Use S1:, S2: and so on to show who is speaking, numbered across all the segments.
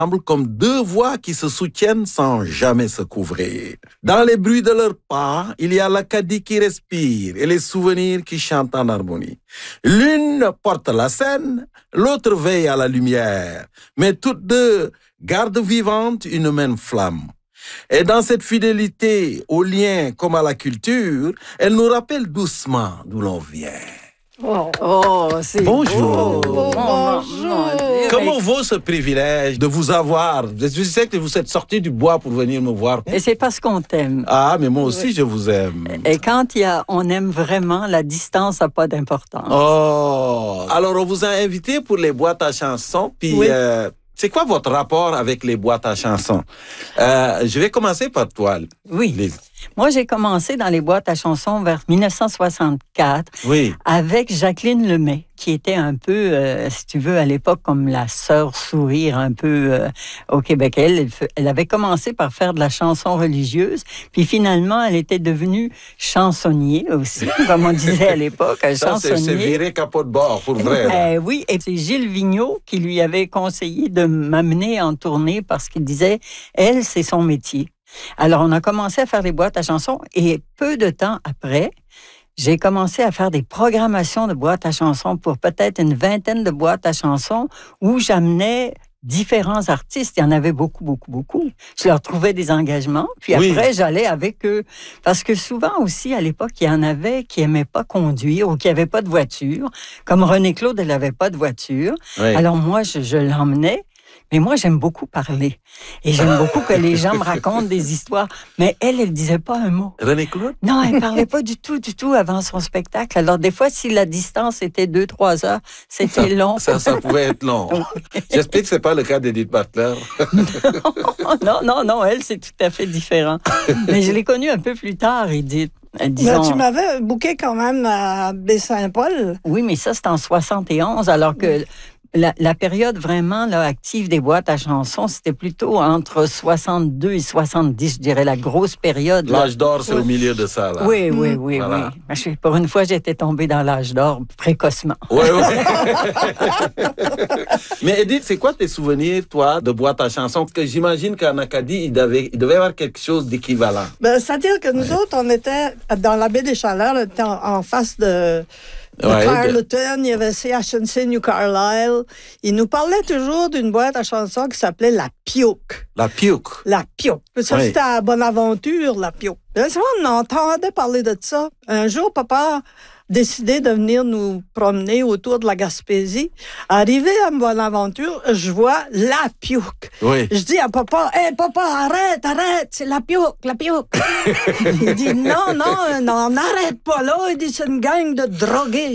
S1: semblent comme deux voix qui se soutiennent sans jamais se couvrir. Dans les bruits de leurs pas, il y a l'Acadie qui respire et les souvenirs qui chantent en harmonie. L'une porte la scène, l'autre veille à la lumière, mais toutes deux gardent vivante une même flamme. Et dans cette fidélité aux liens comme à la culture, elle nous rappelle doucement d'où l'on vient.
S2: C'est
S1: bonjour.
S2: Bonjour.
S1: Comment vaut ce privilège de vous avoir? Je sais que vous êtes sorti du bois pour venir me voir.
S2: Et c'est parce qu'on t'aime.
S1: Ah, mais moi aussi, je vous aime.
S2: Et quand on aime vraiment, la distance n'a pas d'importance.
S1: Oh! Alors, on vous a invité pour les boîtes à chansons, puis...
S2: Oui.
S1: C'est quoi votre rapport avec les boîtes à chansons? Je vais commencer par toi.
S2: Oui.
S1: Lise.
S2: Moi, j'ai commencé dans les boîtes à chansons vers 1964
S1: Oui.
S2: avec Jacqueline Lemay, qui était un peu, si tu veux, à l'époque, comme la sœur sourire un peu au Québec. Elle avait commencé par faire de la chanson religieuse, puis finalement, elle était devenue chansonnier aussi, comme on disait à l'époque, chansonnier.
S1: C'est viré capot de bord, pour vrai.
S2: Oui, et c'est Gilles Vigneault qui lui avait conseillé de m'amener en tournée parce qu'il disait, elle, c'est son métier. Alors, on a commencé à faire des boîtes à chansons et peu de temps après, j'ai commencé à faire des programmations de boîtes à chansons pour peut-être une vingtaine de boîtes à chansons où j'amenais différents artistes. Il y en avait beaucoup, beaucoup, beaucoup. Je leur trouvais des engagements, puis après, j'allais avec eux. Parce que souvent aussi, à l'époque, il y en avait qui n'aimaient pas conduire ou qui n'avaient pas de voiture. Comme René-Claude, elle n'avait pas de voiture. Oui. Alors moi, je l'emmenais. Mais moi, j'aime beaucoup parler. Et j'aime beaucoup que les gens me racontent des histoires. Mais elle disait pas un mot.
S1: René-Claude?
S2: Non, elle parlait pas du tout avant son spectacle. Alors, des fois, si la distance était 2-3 heures, c'était long.
S1: Ça pouvait être long. J'espère que c'est pas le cas d'Edith Butler.
S2: Non, elle, c'est tout à fait différent. Mais je l'ai connue un peu plus tard, Edith.
S3: Disons... Mais tu m'avais booké quand même à Baie-Saint-Paul.
S2: Oui, mais ça, c'était en 71, alors que... La période vraiment là, active des boîtes à chansons, c'était plutôt entre 62 et 70, je dirais, la grosse période.
S1: L'âge d'or, c'est au milieu de ça, là.
S2: Oui. Voilà. Pour une fois, j'étais tombée dans l'âge d'or précocement.
S1: Oui. Mais Edith, c'est quoi tes souvenirs, toi, de boîtes à chansons? Parce que j'imagine qu'en Acadie, il devait y avoir quelque chose d'équivalent.
S3: C'est-à-dire que nous autres, on était dans la baie des Chaleurs, on était en face de Carleton, il y avait CHNC New Carlisle. Il nous parlait toujours d'une boîte à chansons qui s'appelait La Piouk.
S1: La Piouk.
S3: La Piouk. Ça, c'était à Bonaventure, La Piouk. Là, on entendait parler de ça. Un jour, papa décidé de venir nous promener autour de la Gaspésie. Arrivé à Bonaventure, je vois La Piouk.
S1: Oui.
S3: Je dis à papa, « Hey, papa, arrête, c'est La Piouk. Il dit, non, n'arrête pas là. Il dit, c'est une gang de drogués.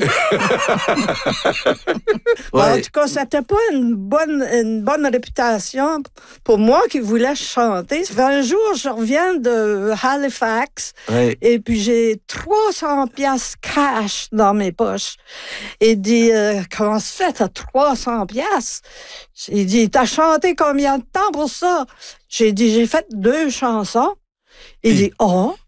S3: En tout cas, c'était pas une bonne réputation pour moi qui voulais chanter. Un jour, je reviens de Halifax et puis j'ai 300 piastres cash dans mes poches. Il dit, comment ça fait, t'as 300 piastres? Il dit, t'as chanté combien de temps pour ça? J'ai dit, j'ai fait 2 chansons. Il dit, oh,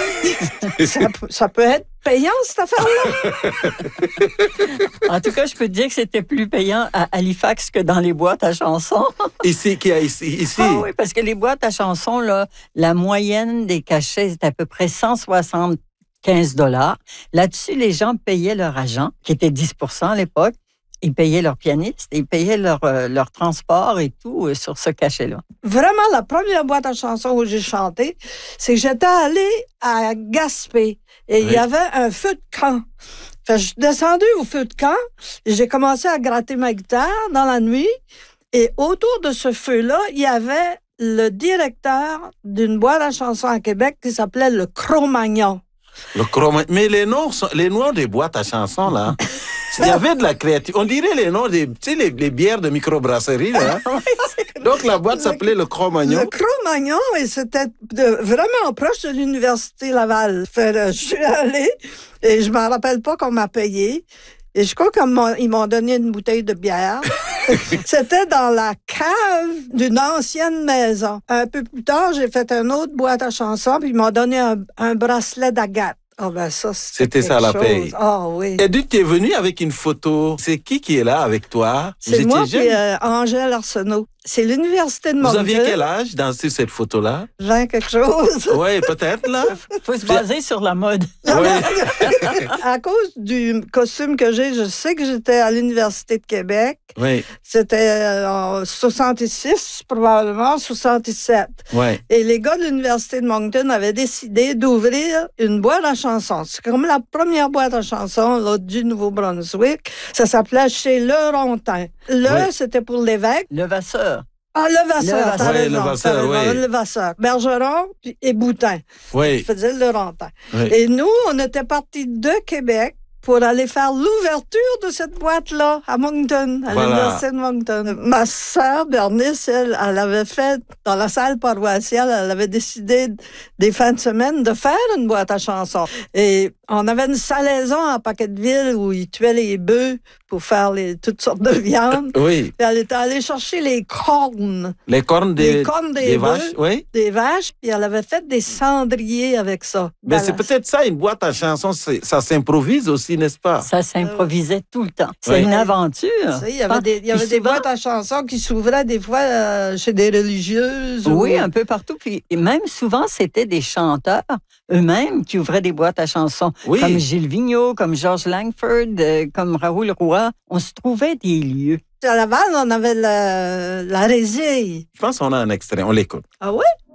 S3: ça peut être payant, cette affaire-là.
S2: En tout cas, je peux te dire que c'était plus payant à Halifax que dans les boîtes à chansons.
S1: Ici.
S2: Ah oui, parce que les boîtes à chansons, là, la moyenne des cachets est à peu près 175 $. Là-dessus, les gens payaient leur agent, qui était 10 % à l'époque. Ils payaient leur pianiste, ils payaient leur transport et tout sur ce cachet-là.
S3: Vraiment, la première boîte à chansons où j'ai chanté, c'est que j'étais allée à Gaspé et il y avait un feu de camp. Fait que je suis descendue au feu de camp et j'ai commencé à gratter ma guitare dans la nuit et autour de ce feu-là, il y avait le directeur d'une boîte à chansons à Québec qui s'appelait le Cro-Magnon.
S1: Mais les noms des boîtes à chansons, là, il y avait de la créativité. On dirait les noms des, tu sais, les bières de microbrasserie, là. Donc, la boîte s'appelait le Cro-Magnon.
S3: Le Cro-Magnon, et c'était vraiment proche de l'Université Laval. Je suis allée, et je m'en rappelle pas qu'on m'a payé. Et je crois qu'ils m'ont donné une bouteille de bière. C'était dans la cave d'une ancienne maison. Un peu plus tard, j'ai fait une autre boîte à chansons, puis ils m'ont donné un bracelet d'agate. Oh ben ça,
S1: c'était ça la paye.
S3: Oh oui.
S1: Edith, tu es venue avec une photo. C'est qui est là avec toi?
S3: C'est moi et Angèle Arsenault. c'est l'Université de Moncton.
S1: Vous aviez quel âge sur cette photo-là?
S3: 20 quelque chose.
S1: Oui, peut-être, là.
S2: Il faut se baser sur la mode.
S1: Oui.
S3: À cause du costume que j'ai, je sais que j'étais à l'Université de Québec.
S1: Oui.
S3: C'était en 66, probablement, 67.
S1: Oui.
S3: Et les gars de l'Université de Moncton avaient décidé d'ouvrir une boîte à chansons. C'est comme la première boîte à chansons là, du Nouveau-Brunswick. Ça s'appelait chez Levantin. C'était pour l'évêque.
S2: Levasseur.
S3: Ah, Levasseur, t'as
S1: oui,
S3: raison.
S1: Levasseur, oui.
S3: Levasseur. Bergeron et Boutin.
S1: Oui.
S3: Je faisais le Laurentien.
S1: Oui.
S3: Et nous, on était partis de Québec pour aller faire l'ouverture de cette boîte-là à Moncton, à l'Université de Moncton. Ma sœur, Bernice, elle avait fait, dans la salle paroissiale, elle avait décidé des fins de semaine de faire une boîte à chansons. Et on avait une salaison à Paquetteville où ils tuaient les bœufs pour faire toutes sortes de viandes.
S1: Oui.
S3: Puis elle était allée chercher les cornes.
S1: Les cornes des
S3: vaches,
S1: oui.
S3: Des vaches, puis elle avait fait des cendriers avec ça.
S1: Mais c'est peut-être ça, une boîte à chansons, ça s'improvise aussi, n'est-ce pas?
S2: Ça s'improvisait tout le temps. C'était une aventure.
S3: Il y avait des boîtes à chansons qui s'ouvraient des fois chez des religieuses.
S2: Oui, un peu partout. Puis même souvent, c'était des chanteurs eux-mêmes qui ouvraient des boîtes à chansons.
S1: Oui.
S2: Comme Gilles Vigneault, comme Georges Langford, comme Raoul Roy. On se trouvait des lieux.
S3: À Laval, on avait la résille.
S1: Je pense qu'on a un extrait, on l'écoute.
S3: Ah oui?